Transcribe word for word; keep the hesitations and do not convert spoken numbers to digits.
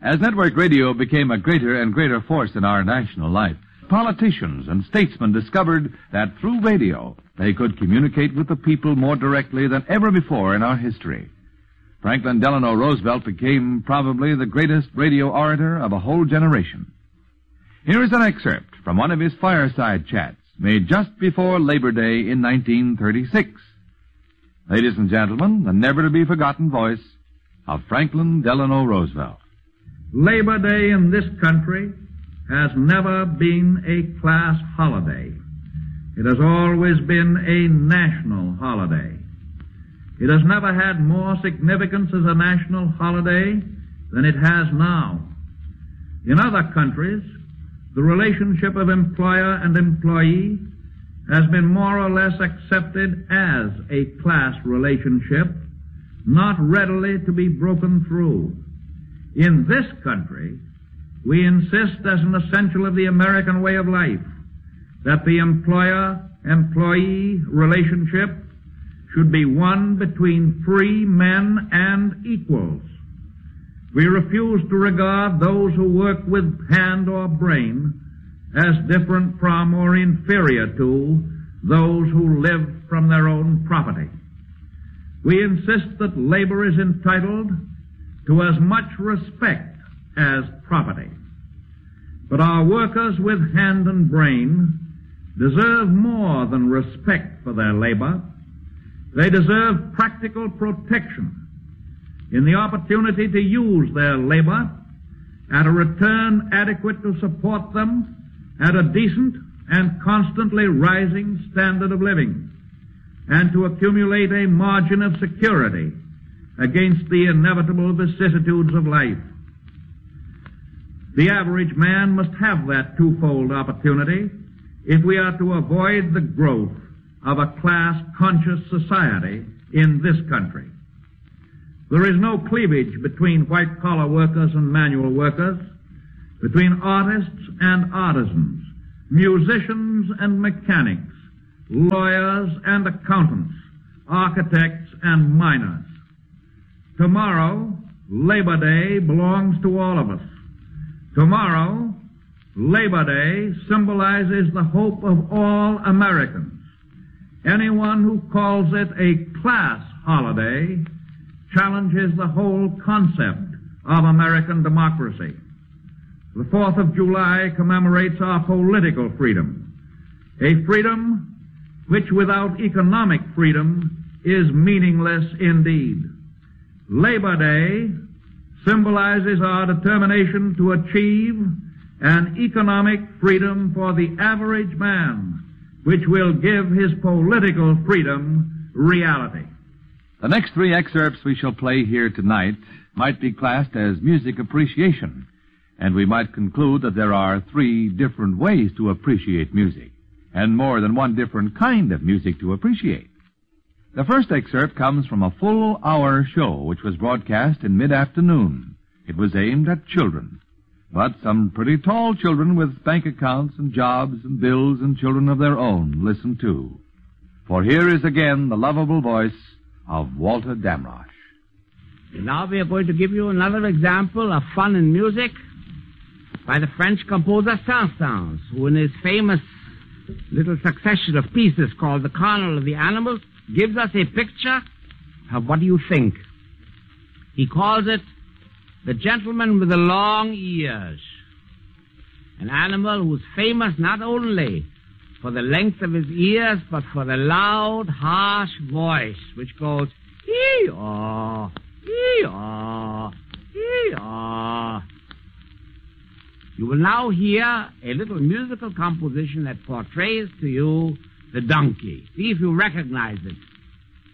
As network radio became a greater and greater force in our national life, politicians and statesmen discovered that through radio they could communicate with the people more directly than ever before in our history. Franklin Delano Roosevelt became probably the greatest radio orator of a whole generation. Here is an excerpt from one of his fireside chats made just before Labor Day in nineteen thirty-six. Ladies and gentlemen, the never-to-be-forgotten voice of Franklin Delano Roosevelt. Labor Day in this country has never been a class holiday. It has always been a national holiday. It has never had more significance as a national holiday than it has now. In other countries, the relationship of employer and employee has been more or less accepted as a class relationship, not readily to be broken through. In this country, we insist as an essential of the American way of life that the employer-employee relationship should be one between free men and equals. We refuse to regard those who work with hand or brain as different from or inferior to those who live from their own property. We insist that labor is entitled to as much respect as property. But our workers with hand and brain deserve more than respect for their labor. They deserve practical protection in the opportunity to use their labor at a return adequate to support them at a decent and constantly rising standard of living, and to accumulate a margin of security against the inevitable vicissitudes of life. The average man must have that twofold opportunity if we are to avoid the growth of a class-conscious society in this country. There is no cleavage between white-collar workers and manual workers, between artists and artisans, musicians and mechanics, lawyers and accountants, architects and miners. Tomorrow, Labor Day belongs to all of us. Tomorrow, Labor Day symbolizes the hope of all Americans. Anyone who calls it a class holiday challenges the whole concept of American democracy. The fourth of July commemorates our political freedom, a freedom which without economic freedom is meaningless indeed. Labor Day symbolizes our determination to achieve an economic freedom for the average man, which will give his political freedom reality. The next three excerpts we shall play here tonight might be classed as music appreciation, and we might conclude that there are three different ways to appreciate music, and more than one different kind of music to appreciate. The first excerpt comes from a full-hour show which was broadcast in mid-afternoon. It was aimed at children, but some pretty tall children with bank accounts and jobs and bills and children of their own listened too. For here is again the lovable voice of Walter Damrosch. Now we are going to give you another example of fun in music by the French composer Saint-Saëns, who in his famous little succession of pieces called The Carnival of the Animals gives us a picture of what do you think. He calls it The Gentleman with the Long Ears, an animal who's famous not only for the length of his ears, but for the loud, harsh voice, which goes, hee-aw, hee-aw, hee-aw. You will now hear a little musical composition that portrays to you the donkey. See if you recognize it.